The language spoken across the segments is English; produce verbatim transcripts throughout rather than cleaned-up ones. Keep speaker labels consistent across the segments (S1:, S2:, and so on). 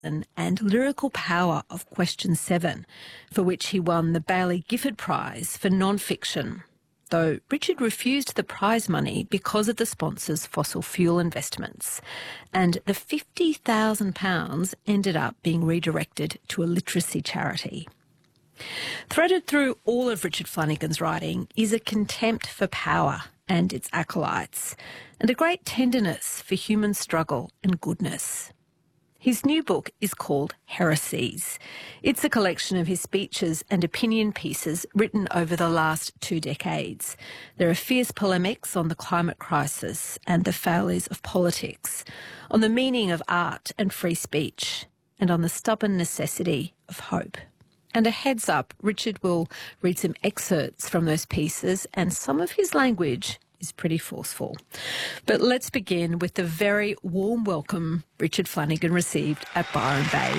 S1: and lyrical power of Question seven, for which he won the Baillie Gifford Prize for non-fiction, though Richard refused the prize money because of the sponsor's fossil fuel investments, and the fifty thousand pounds ended up being redirected to a literacy charity. Threaded through all of Richard Flanagan's writing is a contempt for power and its acolytes, and a great tenderness for human struggle and goodness. His new book is called Heresies. It's a collection of his speeches and opinion pieces written over the last two decades. There are fierce polemics on the climate crisis and the failures of politics, on the meaning of art and free speech, and on the stubborn necessity of hope. And a heads up, Richard will read some excerpts from those pieces, and some of his language is pretty forceful. But let's begin with the very warm welcome Richard Flanagan received at Byron Bay.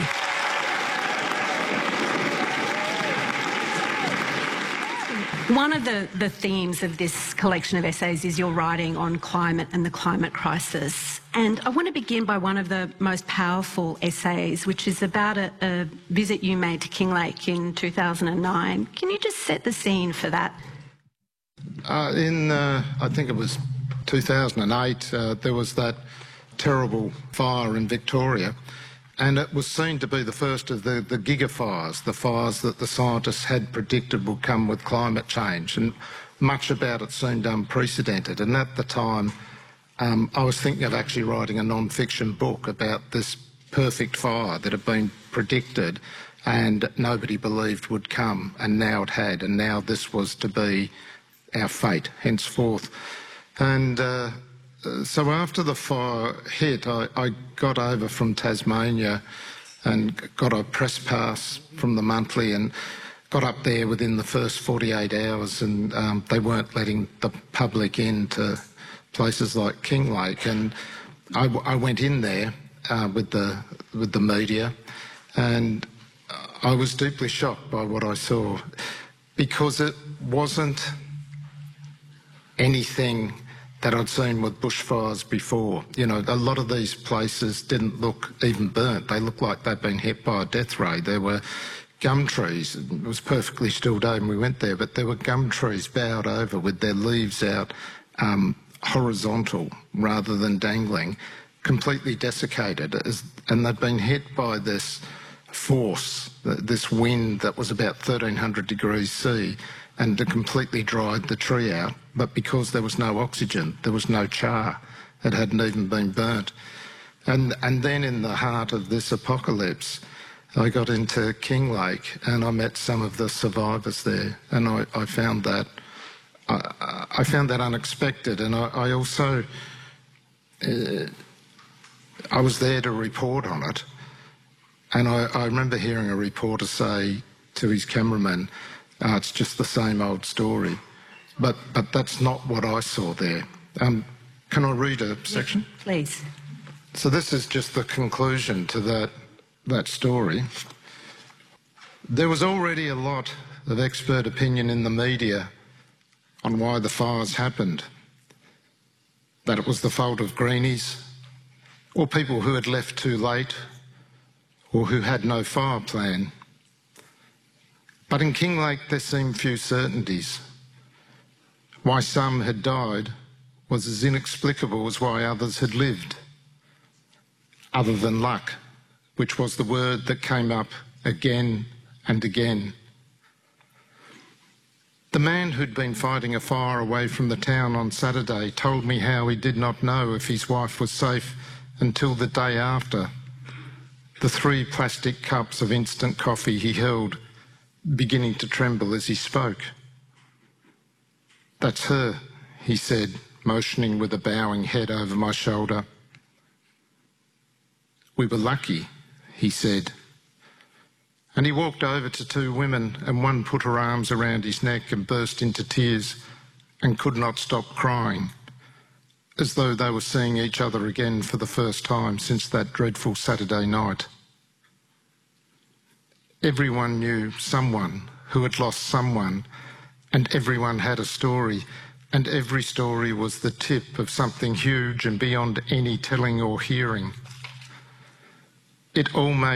S1: One of the, the themes of this collection of essays is your writing on climate and the climate crisis. And I want to begin by one of the most powerful essays, which is about a, a visit you made to Kinglake in two thousand nine. Can you just set the scene for that?
S2: Uh, in, uh, I think it was two thousand eight, uh, there was that terrible fire in Victoria, and it was seen to be the first of the, the gigafires, the fires that the scientists had predicted would come with climate change, and much about it seemed unprecedented. And at the time, um, I was thinking of actually writing a non-fiction book about this perfect fire that had been predicted and nobody believed would come, and now it had, and now this was to be our fate henceforth. And uh, so after the fire hit, I, I got over from Tasmania and got a press pass from the Monthly and got up there within the first forty-eight hours, and um, they weren't letting the public into places like Kinglake. And I, I went in there uh, with the with the media, and I was deeply shocked by what I saw, because it wasn't anything that I'd seen with bushfires before. You know, a lot of these places didn't look even burnt. They looked like they'd been hit by a death ray. There were gum trees. It was perfectly still day when we went there, but there were gum trees bowed over with their leaves out um, horizontal rather than dangling, completely desiccated. And they'd been hit by this force, this wind that was about thirteen hundred degrees C, and it completely dried the tree out. But because there was no oxygen, there was no char. It hadn't even been burnt. And, and then in the heart of this apocalypse, I got into Kinglake and I met some of the survivors there, and I, I found that I, I found that unexpected. And I, I also uh, I was there to report on it, and I, I remember hearing a reporter say to his cameraman, Uh, it's just the same old story. But but that's not what I saw there. Um, can I read a section?
S1: Yeah, please.
S2: So this is just the conclusion to that, that story. There was already a lot of expert opinion in the media on why the fires happened. That it was the fault of greenies, or people who had left too late, or who had no fire plan. But in Kinglake there seemed few certainties. Why some had died was as inexplicable as why others had lived, other than luck, which was the word that came up again and again. The man who'd been fighting a fire away from the town on Saturday told me how he did not know if his wife was safe until the day after. The three plastic cups of instant coffee he held beginning to tremble as he spoke. "That's her," he said, motioning with a bowing head over my shoulder. "We were lucky," he said. And he walked over to two women, and one put her arms around his neck and burst into tears and could not stop crying, as though they were seeing each other again for the first time since that dreadful Saturday night. Everyone knew someone who had lost someone, and everyone had a story, and every story was the tip of something huge and beyond any telling or hearing. It all made